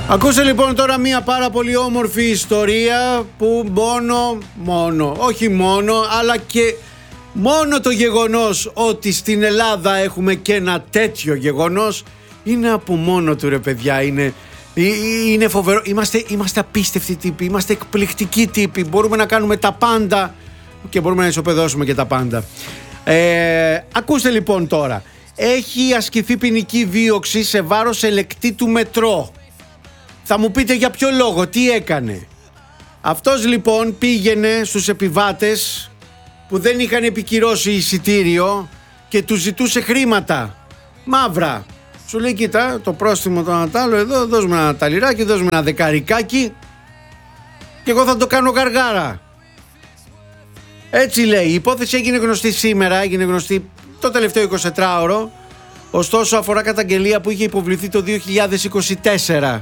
Ακούστε λοιπόν τώρα μια πάρα πολύ όμορφη ιστορία που όχι μόνο, αλλά και μόνο το γεγονός ότι στην Ελλάδα έχουμε και ένα τέτοιο γεγονός είναι από μόνο του, ρε παιδιά, είναι φοβερό. Είμαστε απίστευτοι τύποι, είμαστε εκπληκτικοί τύποι, μπορούμε να κάνουμε τα πάντα και μπορούμε να ισοπεδώσουμε και τα πάντα. Ακούστε λοιπόν τώρα, έχει ασκηθεί ποινική δίωξη σε βάρος ελεκτή του μετρό. Θα μου πείτε για ποιο λόγο, τι έκανε. Αυτός λοιπόν πήγαινε στους επιβάτες που δεν είχαν επικυρώσει εισιτήριο και τους ζητούσε χρήματα μαύρα. Σου λέει, κοίτα, το πρόστιμο το Ανατάλο εδώ, δώσουμε ένα ταλιράκι, δώσουμε ένα δεκαρικάκι και εγώ θα το κάνω γαργάρα. Έτσι λέει. Η υπόθεση έγινε γνωστή σήμερα, έγινε γνωστή το τελευταίο 24ωρο. Ωστόσο αφορά καταγγελία που είχε υποβληθεί το 2024.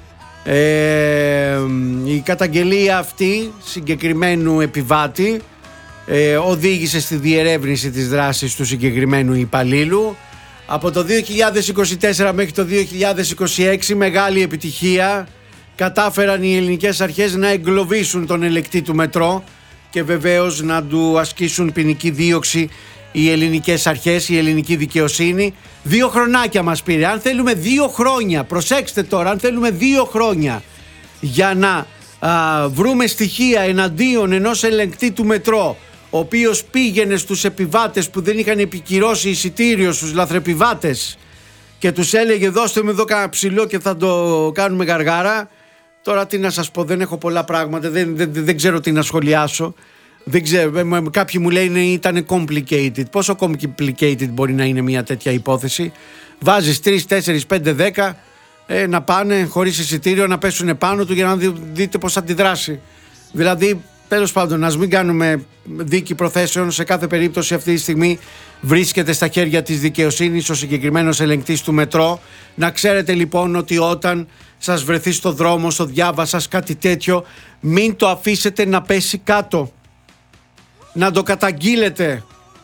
Η καταγγελία αυτή συγκεκριμένου επιβάτη οδήγησε στη διερεύνηση της δράσης του συγκεκριμένου υπαλλήλου. Από το 2024 μέχρι το 2026 μεγάλη επιτυχία κατάφεραν οι ελληνικές αρχές να εγκλωβίσουν τον ελεκτή του μετρό και βεβαίως να του ασκήσουν ποινική δίωξη οι ελληνικές αρχές, η ελληνική δικαιοσύνη. 2 χρονάκια μας πήρε. Αν θέλουμε 2 χρόνια, προσέξτε τώρα, αν θέλουμε 2 χρόνια για να βρούμε στοιχεία εναντίον ενός ελεγκτή του μετρό, ο οποίος πήγαινε στους επιβάτες που δεν είχαν επικυρώσει εισιτήριο, στους λαθρεπιβάτες, και τους έλεγε δώστε μου εδώ κάνα ψηλό και θα το κάνουμε γαργάρα. Τώρα τι να σας πω, δεν έχω πολλά πράγματα, δεν ξέρω τι να σχολιάσω. Δεν ξέρω, κάποιοι μου λένε ήταν complicated. Πόσο complicated μπορεί να είναι μια τέτοια υπόθεση? Βάζεις 3, 4, 5, 10 να πάνε χωρίς εισιτήριο, να πέσουν πάνω του για να δείτε πώς αντιδράσει. Δηλαδή, τέλος πάντων, ας μην κάνουμε δίκη προθέσεων. Σε κάθε περίπτωση αυτή τη στιγμή βρίσκεται στα χέρια της δικαιοσύνης ο συγκεκριμένος ελεγκτής του μετρό. Να ξέρετε λοιπόν ότι όταν σας βρεθεί στο δρόμο, στο διάβα σας κάτι τέτοιο, μην το αφήσετε να πέσει κάτω. Να το καταγγείλετε.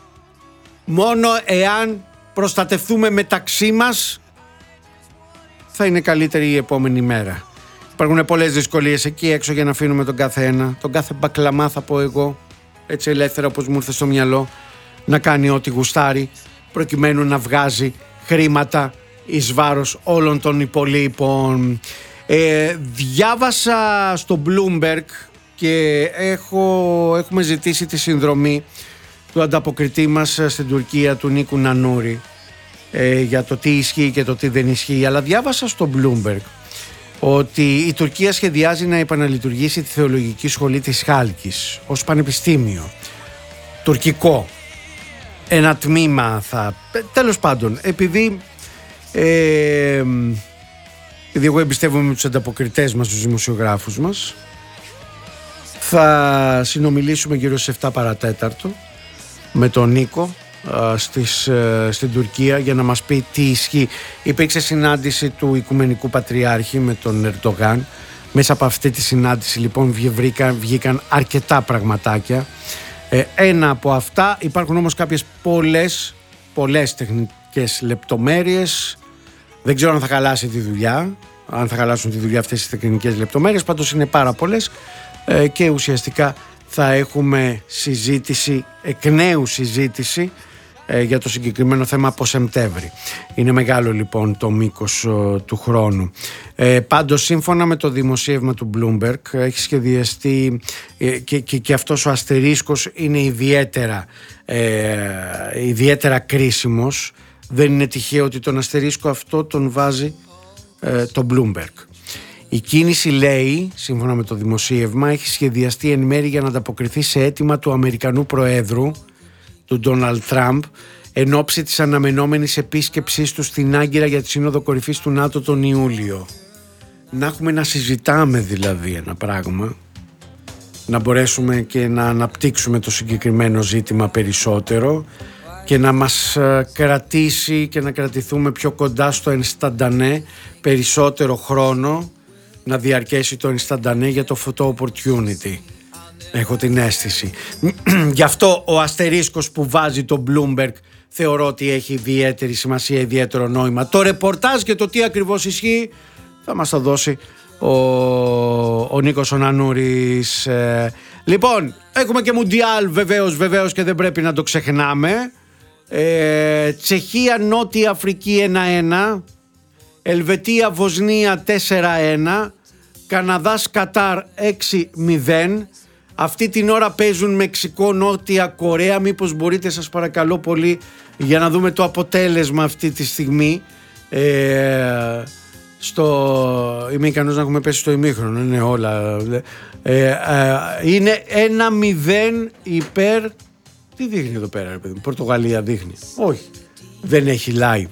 Μόνο εάν προστατευτούμε μεταξύ μας θα είναι καλύτερη η επόμενη μέρα. Υπάρχουν πολλές δυσκολίες εκεί έξω για να αφήνουμε τον κάθε ένα, τον κάθε μπακλαμά θα πω εγώ, έτσι ελεύθερα όπως μου ήρθε στο μυαλό, να κάνει ό,τι γουστάρει προκειμένου να βγάζει χρήματα εις βάρος όλων των υπολείπων. Διάβασα στο Bloomberg και έχουμε ζητήσει τη συνδρομή του ανταποκριτή μας στην Τουρκία, του Νίκου Νανούρη, για το τι ισχύει και το τι δεν ισχύει. Αλλά διάβασα στο Bloomberg ότι η Τουρκία σχεδιάζει να επαναλειτουργήσει τη θεολογική σχολή της Χάλκης ως πανεπιστήμιο τουρκικό, ένα τμήμα τέλος πάντων, επειδή εγώ εμπιστεύομαι τους ανταποκριτές μας, τους δημοσιογράφους μας, θα συνομιλήσουμε γύρω στις 7 παρατέταρτο με τον Νίκο στην Τουρκία για να μας πει τι ισχύει. Υπήρξε συνάντηση του Οικουμενικού Πατριάρχη με τον Ερντογάν. Μέσα από αυτή τη συνάντηση λοιπόν βγήκαν αρκετά πραγματάκια. Ένα από αυτά, υπάρχουν όμως κάποιες πολλές τεχνικές λεπτομέρειες. Δεν ξέρω αν θα χαλάσει τη δουλειά, αν θα χαλάσουν τη δουλειά αυτές τις τεχνικές λεπτομέρειες. Πάντως είναι πάρα πολλές και ουσιαστικά θα έχουμε εκ νέου συζήτηση για το συγκεκριμένο θέμα από Σεπτέμβρη. Είναι μεγάλο λοιπόν το μήκος του χρόνου. Πάντως σύμφωνα με το δημοσίευμα του Bloomberg έχει σχεδιαστεί και αυτός ο αστερίσκος είναι ιδιαίτερα κρίσιμος. Δεν είναι τυχαίο ότι τον αστερίσκο αυτό τον βάζει το Bloomberg. Η κίνηση, λέει, σύμφωνα με το δημοσίευμα, έχει σχεδιαστεί εν μέρει για να ανταποκριθεί σε αίτημα του Αμερικανού Προέδρου, του Ντόναλντ Τραμπ, εν ώψη της αναμενόμενης επίσκεψής του στην Άγκυρα για τη Σύνοδο Κορυφής του ΝΑΤΟ τον Ιούλιο. Να έχουμε να συζητάμε δηλαδή ένα πράγμα, να μπορέσουμε και να αναπτύξουμε το συγκεκριμένο ζήτημα περισσότερο και να μας κρατήσει και να κρατηθούμε πιο κοντά στο ενσταντανέ, περισσότερο χρόνο να διαρκέσει το ενσταντανέ για το photo opportunity. Έχω την αίσθηση. Γι' αυτό ο αστερίσκος που βάζει το Bloomberg θεωρώ ότι έχει ιδιαίτερη σημασία, ιδιαίτερο νόημα. Το ρεπορτάζ και το τι ακριβώς ισχύει θα μας το δώσει ο Νίκος ο Νανούρης. Λοιπόν, έχουμε και Μουντιάλ βεβαίως και δεν πρέπει να το ξεχνάμε. Τσεχία Νότια Αφρική 1-1, Ελβετία Βοσνία 4-1, Καναδάς Κατάρ 6-0. Αυτή την ώρα παίζουν Μεξικό Νότια Κορέα. Μήπως μπορείτε σας παρακαλώ πολύ για να δούμε το αποτέλεσμα αυτή τη στιγμή. Είμαι ικανός να έχουμε πέσει στο ημίχρονο. Είναι όλα. Είναι 1-0 υπέρ. Τι δείχνει εδώ πέρα, ρε παιδί μου? Πορτογαλία δείχνει. Όχι, δεν έχει live.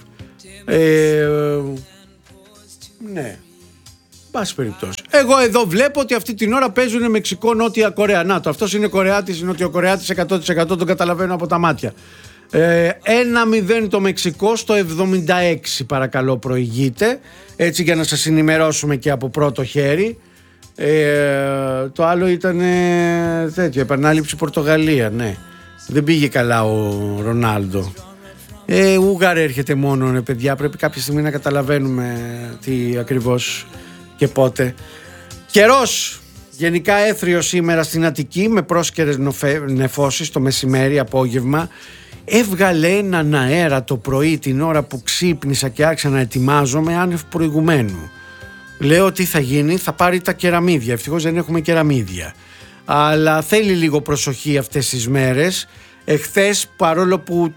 Ναι, πάση περιπτώσει. Εγώ εδώ βλέπω ότι αυτή την ώρα παίζουν Μεξικό Νότια Κορέα. Να το, αυτός είναι Κορεάτης, Νοτιοκορεάτης 100%, τον καταλαβαίνω από τα μάτια. 1-0 το Μεξικό στο 76 παρακαλώ προηγείται. Έτσι για να σας ενημερώσουμε και από πρώτο χέρι. Το άλλο ήταν τέτοιο, επανάληψη Πορτογαλία, ναι. Δεν πήγε καλά ο Ρονάλντο. Ούγαρ έρχεται μόνο, παιδιά. Πρέπει κάποια στιγμή να καταλαβαίνουμε τι ακριβώς και πότε. Καιρός. Γενικά έθριο σήμερα στην Αττική με πρόσκαιρες νεφώσεις το μεσημέρι, απόγευμα. Έβγαλε έναν αέρα το πρωί την ώρα που ξύπνησα και άρχισα να ετοιμάζομαι άνευ προηγουμένου. Λέω τι θα γίνει, θα πάρει τα κεραμίδια. Ευτυχώς δεν έχουμε κεραμίδια. Αλλά θέλει λίγο προσοχή αυτές τις μέρες. Εχθές, παρόλο που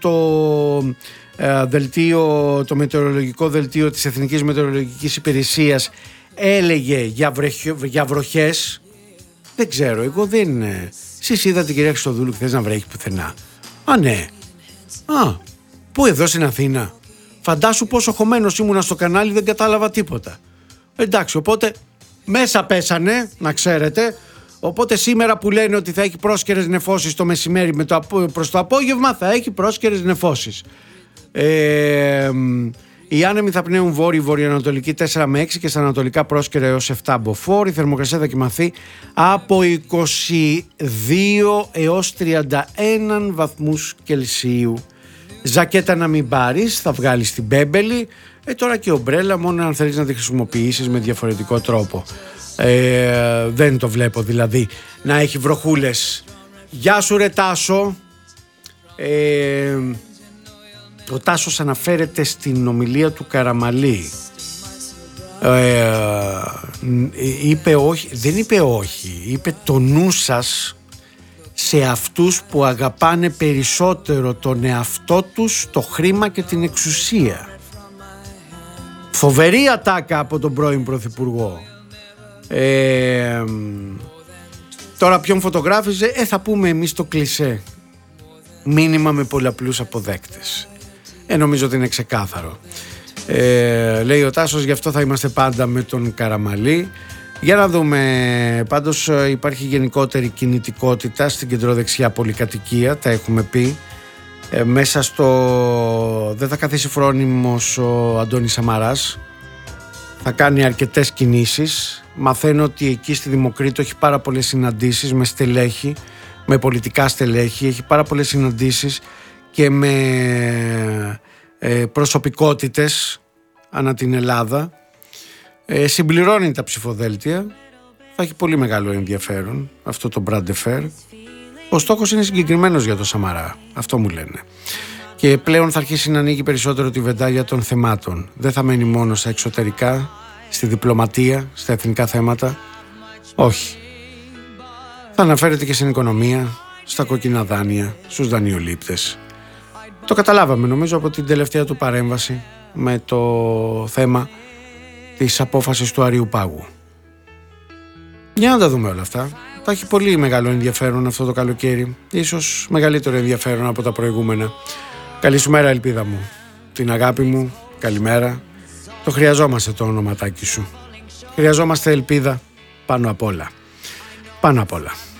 το μετεωρολογικό δελτίο της Εθνικής Μετεωρολογικής Υπηρεσίας έλεγε για βροχές, δεν ξέρω, εγώ δεν... Εσείς είδατε κυρία Χριστοδούλου χθες να βρέχει πουθενά? Α, ναι. Πού, εδώ στην Αθήνα? Φαντάσου πόσο χωμένος ήμουνα στο κανάλι, δεν κατάλαβα τίποτα. Εντάξει, οπότε μέσα πέσανε, να ξέρετε. Οπότε σήμερα που λένε ότι θα έχει πρόσκαιρες νεφώσεις το μεσημέρι προς το απόγευμα, θα έχει πρόσκαιρες νεφώσεις. Οι άνεμοι θα πνέουν βόρειο-βορειοανατολική 4 με 6 και στα ανατολικά πρόσκαιρα έως 7 μποφόρ. Η θερμοκρασία θα κοιμαθεί από 22 έως 31 βαθμούς Κελσίου. Ζακέτα να μην πάρεις, θα βγάλεις την μπέμπελη. Τώρα και ομπρέλα μόνο αν θέλεις να τη χρησιμοποιήσεις με διαφορετικό τρόπο. Δεν το βλέπω δηλαδή να έχει βροχούλες. Γεια σου ρε Τάσο. Ο Τάσος αναφέρεται στην ομιλία του Καραμαλή. Είπε όχι, δεν είπε όχι, είπε το νου σας σε αυτούς που αγαπάνε περισσότερο τον εαυτό τους, το χρήμα και την εξουσία. Φοβερή ατάκα από τον πρώην Πρωθυπουργό. Τώρα ποιον φωτογράφιζε? Θα πούμε εμείς το κλισέ. Μήνυμα με πολλαπλούς αποδέκτες. Νομίζω ότι είναι ξεκάθαρο. Λέει ο Τάσος, γι' αυτό θα είμαστε πάντα με τον Καραμαλή. Για να δούμε. Πάντως υπάρχει γενικότερη κινητικότητα στην κεντροδεξιά πολυκατοικία, τα έχουμε πει. Μέσα δεν θα καθίσει φρόνιμος ο Αντώνης Σαμαράς. Θα κάνει αρκετές κινήσεις. Μαθαίνω ότι εκεί στη Δημοκρίτο έχει πάρα πολλές συναντήσεις με στελέχη, με πολιτικά στελέχη. Έχει πάρα πολλές συναντήσεις και με προσωπικότητες ανά την Ελλάδα. Συμπληρώνει τα ψηφοδέλτια. Θα έχει πολύ μεγάλο ενδιαφέρον αυτό το Μπραντεφέρ. Ο στόχος είναι συγκεκριμένος για το Σαμαρά. Αυτό μου λένε. Και πλέον θα αρχίσει να ανοίγει περισσότερο τη βεντάλια των θεμάτων. Δεν θα μένει μόνο στα εξωτερικά, στη διπλωματία, στα εθνικά θέματα. Όχι. Θα αναφέρεται και στην οικονομία, στα κόκκινα δάνεια, στους δανειολήπτες. Το καταλάβαμε νομίζω από την τελευταία του παρέμβαση με το θέμα της απόφασης του Αριού Πάγου. Για να τα δούμε όλα αυτά. Θα έχει πολύ μεγάλο ενδιαφέρον αυτό το καλοκαίρι. Ίσως μεγαλύτερο ενδιαφέρον από τα προηγούμενα. Καλή σου μέρα, ελπίδα μου. Την αγάπη μου, καλημέρα. Το χρειαζόμαστε το ονοματάκι σου. Χρειαζόμαστε ελπίδα πάνω απ' όλα. Πάνω απ' όλα.